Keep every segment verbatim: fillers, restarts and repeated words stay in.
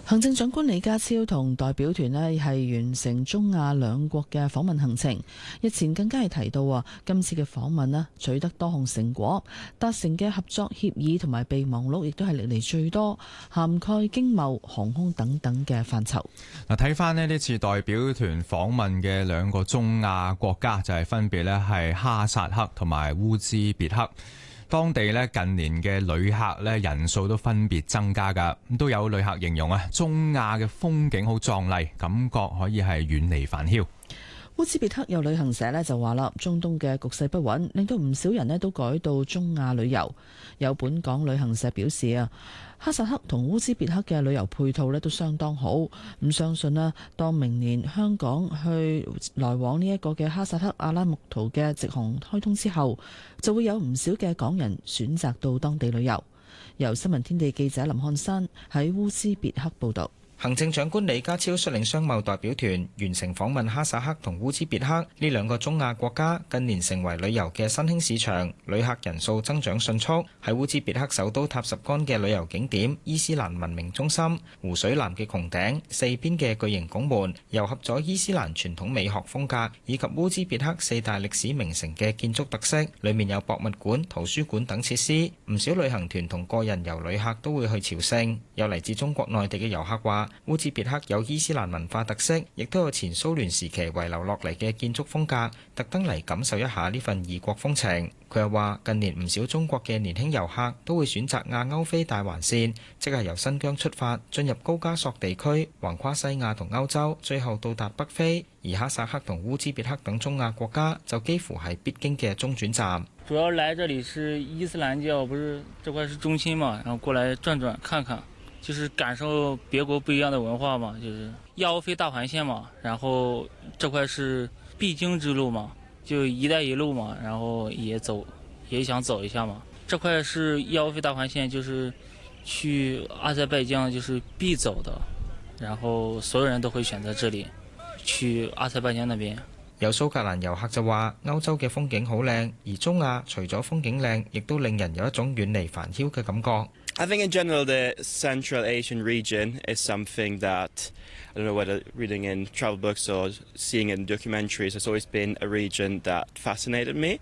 行政長官李家超同代表團呢係完成中亞兩國嘅訪問行程。日前更加係提到啊，今次嘅訪問呢取得多項成果，達成嘅合作協議同埋備忘錄亦都係歷嚟最多，涵蓋經貿、航空等等嘅範疇。 嗱，睇翻呢呢次代表團訪問嘅兩個中亞國家就係分別呢係哈薩克同埋烏茲別克。當地咧近年嘅旅客咧人數都分別增加㗎，咁都有旅客形容啊，中亞嘅風景好壯麗，感覺可以係遠離煩囂。 烏茲別克有旅行社咧就話啦，中東嘅局勢不穩，令到唔少人咧都改到中亞旅遊。有本港旅行社表示啊，哈薩克同烏茲別克嘅旅遊配套咧都相當好，咁相信啦，當明年香港去來往呢一個嘅哈薩克阿拉木圖嘅直航開通之後，就會有唔少嘅港人選擇到當地旅遊。由新聞天地記者林漢山喺烏茲別克報導。 行政長官李家超率領商貿代表團完成訪問哈薩克同烏茲別克呢兩個中亞國家，近年成為旅遊嘅新興市場，旅客人數增長迅速。喺烏茲別克首都塔什干嘅旅遊景點伊斯蘭文明中心，湖水藍嘅穹頂、四邊嘅巨型拱門，糅合咗伊斯蘭傳統美學風格以及烏茲別克四大歷史名城嘅建築特色。裡面有博物館、圖書館等設施，唔少旅行團同個人遊旅客都會去朝聖。有嚟自中國內地嘅遊客話，烏茲別克有伊斯蘭文化特色，亦都有前蘇聯時期遺留落嚟嘅建築風格，特登嚟感受一下呢份異國風情。佢又話，近年唔少中國嘅年輕遊客都會選擇亞歐非大環線，即係由新疆出發，進入高加索地區，橫跨西亞同歐洲，最後到達北非。而哈薩克同烏茲別克等中亞國家就幾乎係必經嘅中轉站。 主要來這裡是伊斯蘭教，不是這塊是中心嘛，然後過來轉轉看看。就是感受別國不一樣的文化嘛，就是亞歐非大環線嘛，然後這塊是必經之路嘛，就一帶一路嘛，然後也走，也想走一下嘛。這塊是亞歐非大環線，就是去阿塞拜疆就是必走的，然後所有人都會選擇這裡，去阿塞拜疆那邊。 有蘇格蘭遊客就話，歐洲嘅風景好靚，而中亞除咗風景靚，亦都令人有一種遠離煩囂嘅感覺。 I think in general the Central Asian region is something that, I don't know whether reading in travel books or seeing in documentaries, has always been a region that fascinated me,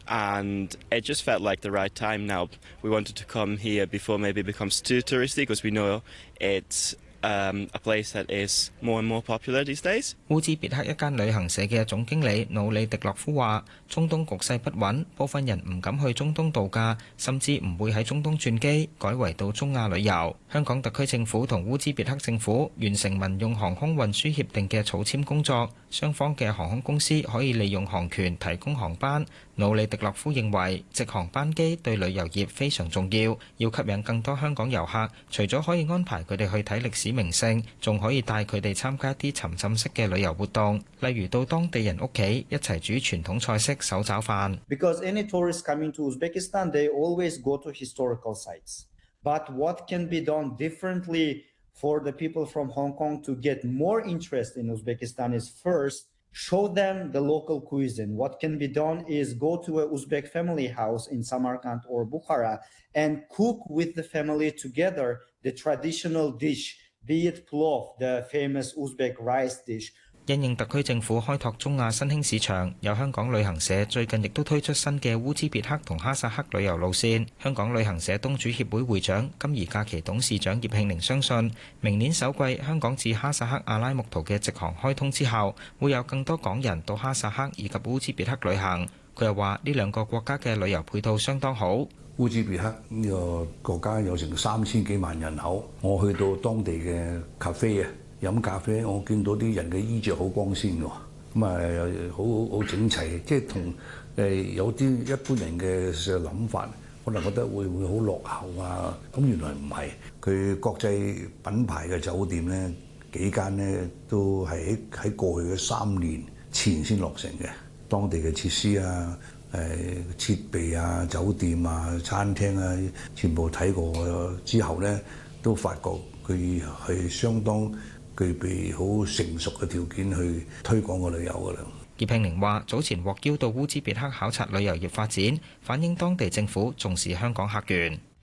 and it just felt like the right time now. We wanted to come here before maybe it becomes too touristy, because we know it's Um, a place that is more and more popular these days. 烏茲別克一間旅行社嘅總經理努里迪洛夫話，中東局勢不穩，部分人唔敢去中東度假，甚至唔會喺中東轉機，改為到中亞旅遊。香港特區政府同烏茲別克政府完成民用航空運輸協定嘅草簽工作，雙方嘅航空公司可以利用航權提供航班。努里迪洛夫認為，直航班機對旅遊業非常重要，要吸引更多香港遊客，除咗可以安排佢哋去睇歷史名勝，仲可以帶佢哋參加一啲沉浸式嘅旅遊活動，例如到當地人屋企一齊煮傳統菜式手抓飯。 Because any tourists coming to Uzbekistan, they always go to historical sites. But what can be done differently for the people from Hong Kong to get more interest in Uzbekistan is first, show them the local cuisine. What can be done is go to a Uzbek family house in Samarkand or Bukhara and cook with the family together the traditional dish, be it plov, the famous Uzbek rice dish. 因應特區政府開拓中亞新興市場，有香港旅行社最近亦都推出新嘅烏茲別克同哈薩克旅遊路線。香港旅行社東主協會會長金怡假期董事長葉慶寧相信，明年首季香港至哈薩克阿拉木圖嘅直航開通之後，會有更多港人到哈薩克以及烏茲別克旅行。佢又話呢兩個國家嘅旅遊配套相當好。 烏茲別克呢個國家有成三千幾萬人口，我去到當地嘅咖啡啊，飲咖啡，我見到啲人嘅衣着好光鮮喎，咁啊好好整齊，即係同誒有啲一般人嘅諗法，可能覺得會會好落後啊，咁原來唔係，佢國際品牌嘅酒店咧幾間咧都係喺喺過去嘅三年前先落成嘅，當地嘅設施啊、誒設備啊、酒店啊、餐廳啊，全部睇過之後咧，都發覺佢係相當具備好成熟嘅條件去推廣個旅遊㗎啦。 葉慶寧話：早前獲邀到烏茲別克考察旅遊業發展，反映當地政府重視香港客源。